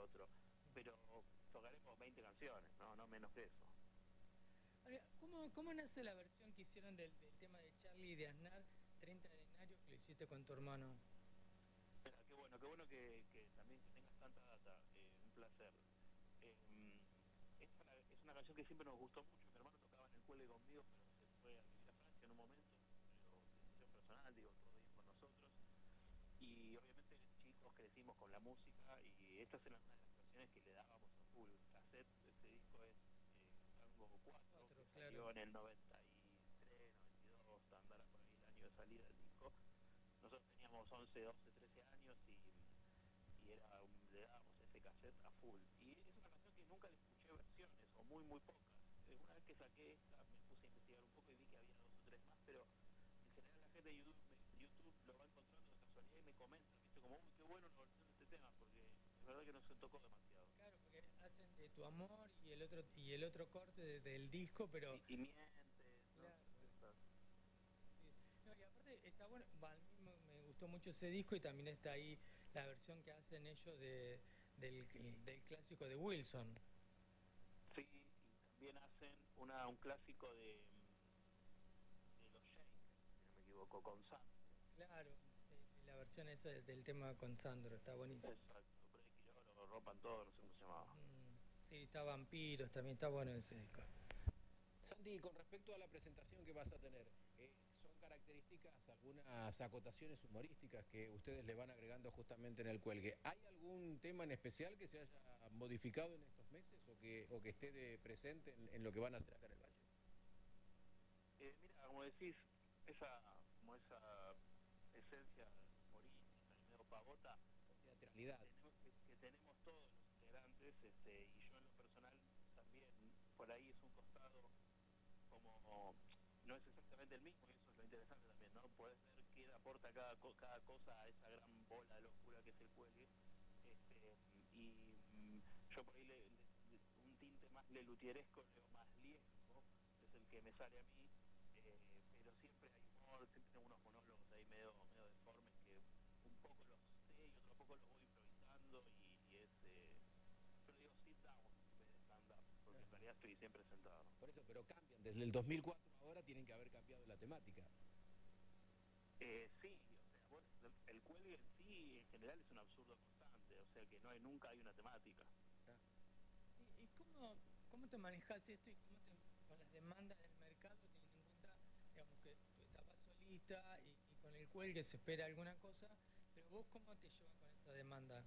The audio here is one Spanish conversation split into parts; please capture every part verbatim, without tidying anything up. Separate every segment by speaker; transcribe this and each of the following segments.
Speaker 1: otro, pero tocaremos veinte canciones, no, no menos que eso.
Speaker 2: Ahora, ¿cómo, cómo nace la versión que hicieron del, del tema de Charlie de Aznar, treinta de enero, que lo hiciste con tu hermano?
Speaker 1: Mira, qué bueno, qué bueno que, que también que tengas tanta data, eh, un placer. Eh, es, una, es una canción que siempre nos gustó mucho. Mi hermano tocaba en el cuele conmigo, pero se fue a vivir a Francia en un momento, pero decisión personal, digo, todo bien con nosotros. Y obviamente chicos crecimos con la música y esta es una de las canciones que le dábamos a full cassette. Este disco es eh, Tango cuatro,
Speaker 2: Cuatro,
Speaker 1: que
Speaker 2: claro.
Speaker 1: salió en el noventa y tres, noventa y dos, andará por ahí el año de salida del disco. Nosotros teníamos once, doce, trece años y, y era un, le dábamos ese cassette a full. Y es una canción que nunca le escuché versiones, o muy, muy pocas. Eh, una vez que saqué esta, me puse a investigar un poco y vi que había dos o tres más, pero en general la gente de YouTube, me, YouTube lo va encontrando de casualidad y me comenta, ¿viste? Como, uy, qué bueno la versión de este tema, porque es verdad que no se tocó demasiado.
Speaker 2: Claro, porque hacen de Tu Amor y el otro y el otro corte de- del disco, pero
Speaker 1: Y, y mientes, ¿no?
Speaker 2: claro,
Speaker 1: Esas.
Speaker 2: sí. No, y aparte está bueno, va, a mí me, me gustó mucho ese disco y también está ahí la versión que hacen ellos de, del, del clásico de Wilson.
Speaker 1: Sí, y también hacen una, un clásico de, de los Shake, si no me equivoco, con Sam.
Speaker 2: Claro, eh, la versión esa del tema con Sandro, está buenísimo.
Speaker 1: Exacto, Break It All, o Rompan Todo, no sé cómo se llamaba.
Speaker 2: Mm, sí, está Vampiros, también está bueno ese disco.
Speaker 3: Santi, con respecto a la presentación que vas a tener, eh, ¿son características algunas acotaciones humorísticas que ustedes le van agregando justamente en el cuelgue? ¿Hay algún tema en especial que se haya modificado en estos meses o que, o que esté de presente en, en lo que van a hacer acá en el Valle?
Speaker 1: Eh, mira, como decís, esa, como esa esencia humorística y medio pavota que
Speaker 3: Teatralidad.
Speaker 1: tenemos, que, que tenemos todos los integrantes, este, y yo en lo personal también, por ahí es un costado como, no es exactamente el mismo, y eso es lo interesante también, ¿no? Podés ver qué aporta cada, cada cosa a esa gran bola de locura que es el cuelgue. Este, y mm, yo por ahí le, le, un tinte más lelutieresco o más liesco es el que me sale a mí, eh, pero siempre hay humor, siempre tengo unos monólogos ahí medio, medio deformes que un poco los sé y otro poco los voy improvisando y, y es, eh, pero digo sit down en vez de stand up, porque en realidad estoy siempre sentado.
Speaker 3: Por eso, pero cambian. Desde el dos mil cuatro ahora tienen que haber cambiado la temática.
Speaker 1: Eh, sí, o sea, bueno, el cuelgue en sí en general es un absurdo constante, o sea que no hay, nunca hay una temática.
Speaker 3: Ah.
Speaker 2: ¿Y, y cómo, cómo te manejas esto y cómo te, con las demandas del mercado, teniendo en cuenta, digamos, que tu etapa solista y, y con el cuelgue se espera alguna cosa, pero vos cómo te llevas con esa demanda?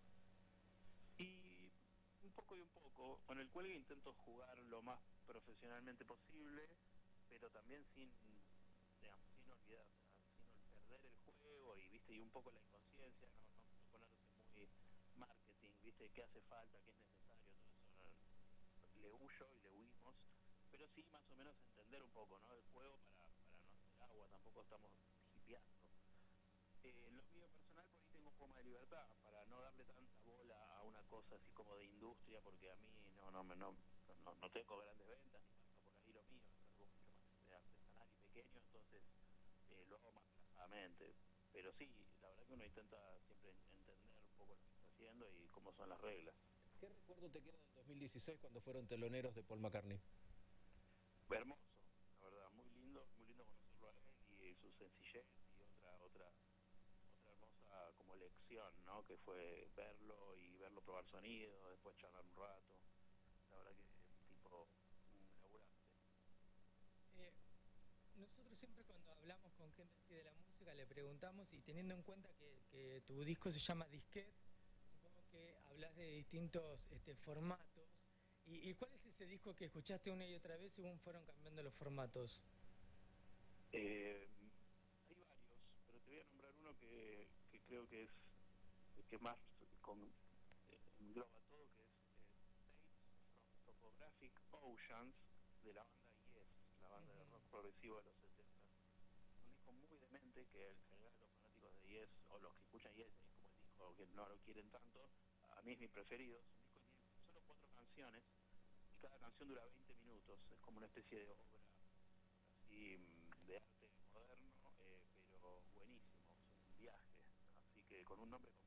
Speaker 1: Y un poco y un poco, con el cuelgue intento jugar lo más profesionalmente posible, pero también sin, digamos, sin olvidar, o sea, sin perder el juego y viste y un poco la inconsciencia, no, no, no ponerse muy marketing, viste, qué hace falta, qué es necesario, todo eso, no, le huyo y le huimos, pero sí más o menos entender un poco, ¿no? El juego para, para no hacer agua, tampoco estamos hipeando. Eh, lo mío personal, por ahí tengo forma de libertad para no darle tanta bola a una cosa así como de industria, porque a mí no no no no, no tengo grandes ventas ni pasa por ahí lo mío, es algo mucho más de artesanal y pequeño, entonces eh, lo hago más relajadamente. Pero sí, la verdad que uno intenta siempre entender un poco lo que está haciendo y cómo son las reglas.
Speaker 3: ¿Qué recuerdo te queda del dos mil dieciséis cuando fueron teloneros de Paul McCartney?
Speaker 1: Hermoso, la verdad, muy lindo, muy lindo conocerlo a él y su sencillez y otra otra otra hermosa como lección, ¿no? Que fue verlo y verlo probar sonido, después charlar un rato. La verdad que es un tipo, un laburante.
Speaker 2: Eh, Nosotros siempre cuando hablamos con gente así de la música le preguntamos y teniendo en cuenta que, que tu disco se llama Disquet, supongo que hablas de distintos este, formatos. ¿Y, ¿Y cuál es ese disco que escuchaste una y otra vez según fueron cambiando los formatos?
Speaker 1: Eh, hay varios, pero te voy a nombrar uno que, que creo que es que más con, eh, engloba todo, que es eh, Dates from Topographic Oceans de la banda Yes, la banda de rock progresivo de los setenta. Un disco muy demente que en general los fanáticos de Yes o los que escuchan Yes es como el disco que no lo quieren tanto. A mí es mi preferido. Es un disco que tiene solo cuatro canciones y cada canción dura veinte minutos. Es como una especie de obra así de arte moderno, eh, pero buenísimo. Es un viaje. Así que con un nombre como